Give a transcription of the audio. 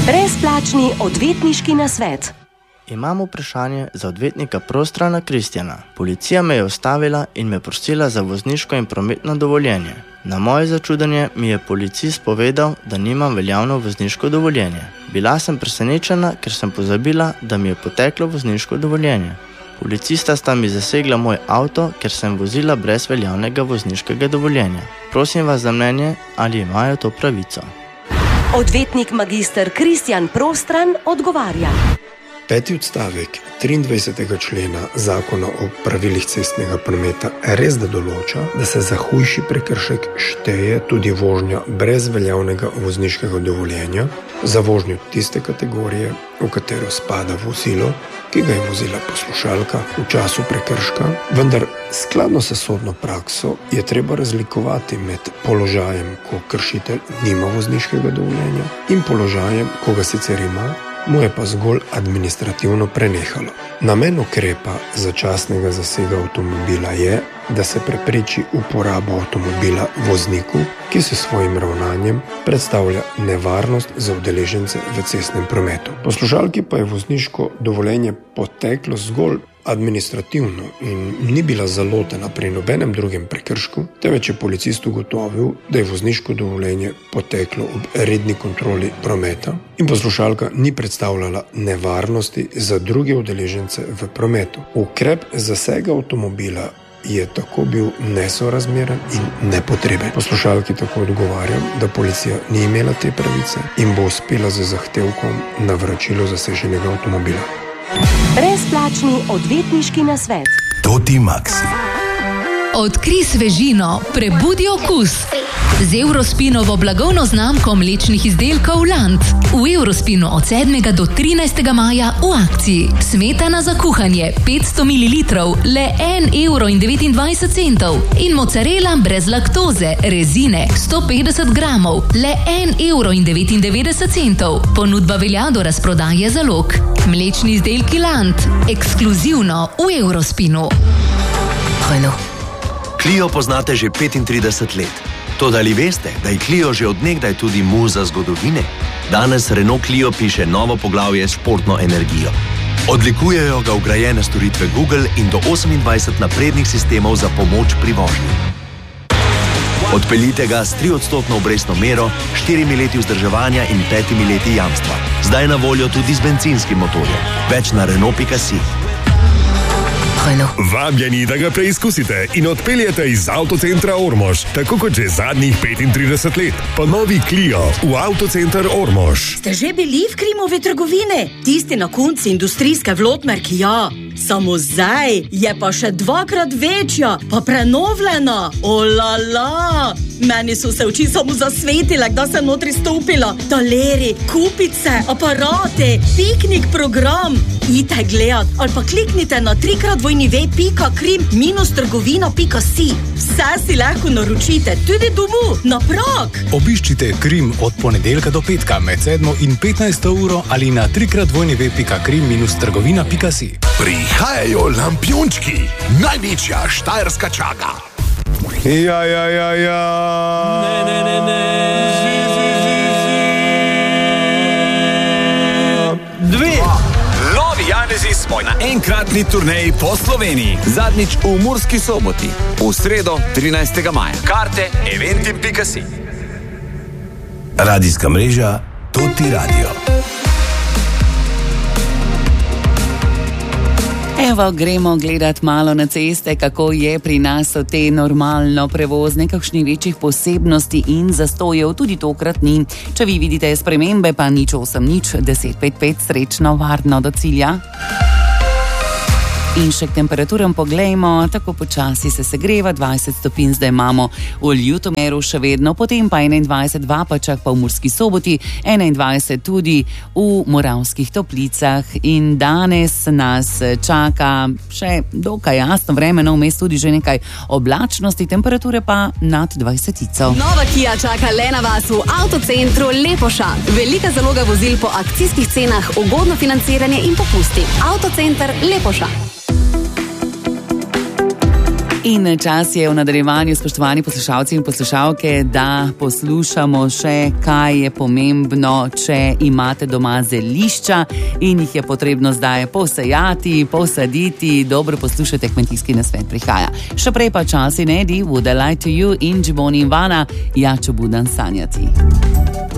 Brezplačni odvetniški nasvet. Imam vprašanje za odvetnika Prostrana Kristjana. Policija me je ustavila in me prosila za vozniško in prometno dovoljenje. Na moje začudenje mi je policist povedal, da nimam veljavno vozniško dovoljenje. Bila sem presenečena, ker sem pozabila, da mi je poteklo vozniško dovoljenje. Policista sta mi zasegla moj avto, ker sem vozila brez veljavnega vozniškega dovoljenja. Prosim vas za mnenje, ali imajo to pravico. Odvetnik magister Kristjan Prostran odgovarja. 5. odstavek 23. člena Zakona o pravilih cestnega prometa res da določa, da se za hujši prekršek šteje tudi vožnja brez veljavnega vozniškega dovoljenja za vožnjo tiste kategorije, v katero spada vozilo, ki ga je vozila poslušalka v času prekrška, vendar skladno s sodno prakso je treba razlikovati med položajem, ko kršitelj nima vozniškega dovoljenja, in položajem, ko ga sicer ima, mu je pa zgolj administrativno prenehalo. Namen ukrepa začasnega zasega avtomobila je, da se prepreči uporabo avtomobila vozniku, ki se svojim ravnanjem predstavlja nevarnost za udeležence v cestnem prometu. Poslušalki pa je vozniško dovoljenje poteklo zgolj administrativno in ni bila zalotena pri nobenem drugem prekršku, temveč je policist ugotovil, da je vozniško dovoljenje poteklo ob redni kontroli prometa in poslušalka ni predstavljala nevarnosti za druge udeležence v prometu. Ukrep zasega avtomobila je tako bil nesorazmeren in nepotreben. Poslušalki tako odgovarjam, da policija ni imela te pravice in bo uspela z zahtevkom na vračilo zaseženega avtomobila. Brezplačni odvetniški nasvet. Toti Maxi. Odkrij svežino, prebudi okus. Z Eurospinovo blagovno znamko mlečnih izdelkov Land. V Eurospinu od 7. do 13. maja v akciji. Smetana za kuhanje 500 ml, le 1,29 €. In mozzarella brez laktoze, rezine 150 gramov, le 1,99 €. Ponudba velja do razprodaje zalog. Mlečni izdelki Land. Ekskluzivno v Eurospinu. Clio poznate že 35 let. Toda ali veste, da je Clio že od nekdaj tudi muza zgodovine? Danes Renault Clio piše novo poglavje s športno energijo. Odlikujejo ga vgrajene storitve Google in do 28 naprednih sistemov za pomoč pri vožnji. Odpeljite ga s 3% obrestno mero, 4 leti vzdrževanja in 5 leti jamstva. Zdaj na voljo tudi z bencinskim motorjem. Več na Renault.si. Vabljeni, da ga preizkusite in odpeljete iz avtocentra Ormož, tako kot že zadnjih 35 let. Pa novi Clio v avtocenter Ormož. Ste že bili v Krimove trgovine? Tisti na konci industrijske Vlotmerki, ja. Samo zdaj je pa še 2-krat večja, pa prenovljena. Olala! Meni so se oči samo zasvetile, da sem notri stopila. Taleri, kupice, aparate, piknik program. Idite gledat ali pa kliknite na www.krim-trgovina.si. Vse si lahko naročite, tudi domov, na prag. Obiščite Krim od ponedeljka do petka med 7 in 15 uro ali na www.krim-trgovina.si. Prihajajo lampiončki, največja štajerska čaga. Ja. Dve. Novi Janezi smo na enkratni turneji po Sloveniji. Zadnjič v Murski Soboti. V sredo 13. maja. Karte eventim.si. Radijska mreža Toti Radio. Evo, gremo gledat malo na ceste, kako je pri nas te normalno prevoz, nekakšnih večjih posebnosti in zastojev tudi tokrat ni. Če vi vidite spremembe, pa 08 1055, srečno, varno do cilja. In še k temperaturam poglejmo, tako počasi se segreva, 20 stopinj zdaj imamo v Ljutomeru še vedno, potem pa 21 v Apačah, pa v Murski Soboti, 21 tudi v Moravskih Toplicah in danes nas čaka še dokaj jasno vreme, no vmes tudi že nekaj oblačnosti, temperature pa nad 20. Nova Kia čaka le na vas v avtocentru Lepoša. Velika zaloga vozil po akcijskih cenah, ugodno financiranje in popusti. Avtocenter Lepoša. In čas je v nadaljevanju, spoštovani poslušalci in poslušalke, da poslušamo še, kaj je pomembno, če imate doma zelišča in jih je potrebno zdaj posejati, posaditi. Dobro poslušajte, kmetijski nasvet prihaja. Še prej pa časi Nedi, Would I Lie to You in Džiboni in Vana, ja, če budem sanjati.